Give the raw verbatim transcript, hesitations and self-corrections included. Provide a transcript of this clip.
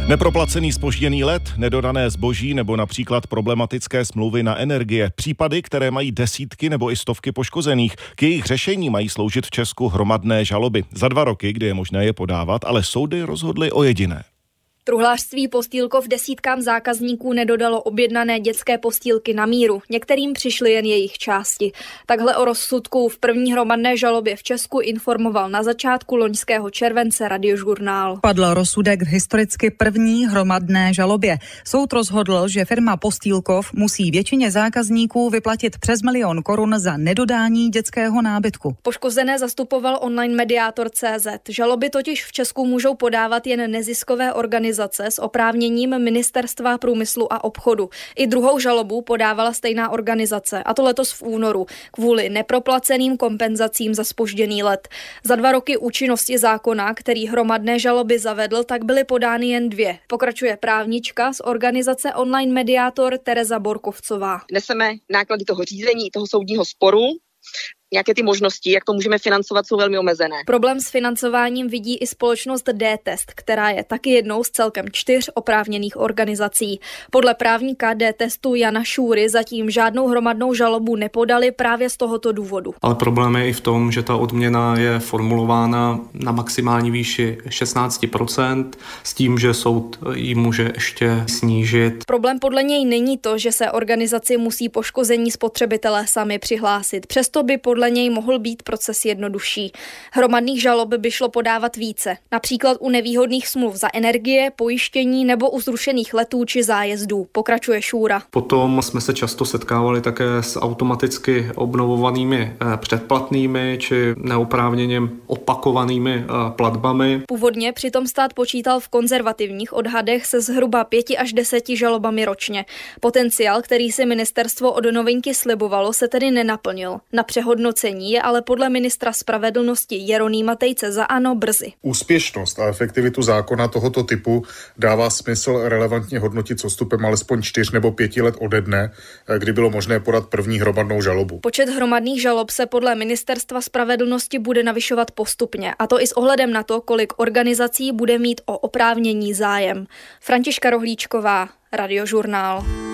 Neproplacený zpožděný let, nedodané zboží nebo například problematické smlouvy na energie. Případy, které mají desítky nebo i stovky poškozených. K jejich řešení mají sloužit v Česku hromadné žaloby. Za dva roky, kdy je možné je podávat, ale soudy rozhodly o jediné. Truhlářství Postýlkov desítkám zákazníků nedodalo objednané dětské postýlky na míru. Některým přišly jen jejich části. Takhle o rozsudku v první hromadné žalobě v Česku informoval na začátku loňského července Radiožurnál. Padl rozsudek v historicky první hromadné žalobě. Soud rozhodl, že firma Postýlkov musí většině zákazníků vyplatit přes milion korun za nedodání dětského nábytku. Poškozené zastupoval online mediátor tečka cé zet. Žaloby totiž v Česku můžou podávat jen neziskové organizace s oprávněním Ministerstva průmyslu a obchodu. I druhou žalobu podávala stejná organizace, a to letos v únoru, kvůli neproplaceným kompenzacím za zpožděný let. Za dva roky účinnosti zákona, který hromadné žaloby zavedl, tak byly podány jen dvě. Pokračuje právnička z organizace Online Mediátor Tereza Borkovcová. Neseme náklady toho řízení, toho soudního sporu. Nějaké ty možnosti, jak to můžeme financovat, jsou velmi omezené. Problém s financováním vidí i společnost D-Test, která je taky jednou z celkem čtyř oprávněných organizací. Podle právníka D-Testu Jana Šúry zatím žádnou hromadnou žalobu nepodali právě z tohoto důvodu. Ale problém je i v tom, že ta odměna je formulována na maximální výši šestnáct procent s tím, že soud ji může ještě snížit. Problém podle něj není to, že se organizaci musí poškození spotřebitelé sami přihlásit. Přesto by podle něj mohl být proces jednodušší. Hromadných žalob by šlo podávat více, například u nevýhodných smluv za energie, pojištění nebo u zrušených letů či zájezdů, pokračuje Šúra. Potom jsme se často setkávali také s automaticky obnovovanými předplatnými či neoprávněně opakovanými platbami. Původně přitom stát počítal v konzervativních odhadech se zhruba pěti až deseti žalobami ročně. Potenciál, který si ministerstvo od novinky slibovalo, se tedy nenaplnil. Na přehodnocení je ale podle ministra spravedlnosti Jeronýma Tejce za ANO brzy. Úspěšnost a efektivitu zákona tohoto typu dává smysl relevantně hodnotit s odstupem alespoň čtyř nebo pěti let ode dne, kdy bylo možné podat první hromadnou žalobu. Počet hromadných žalob se podle ministerstva spravedlnosti bude navyšovat postupně, a to i s ohledem na to, kolik organizací bude mít o oprávnění zájem. Františka Rohlíčková, Radiožurnál.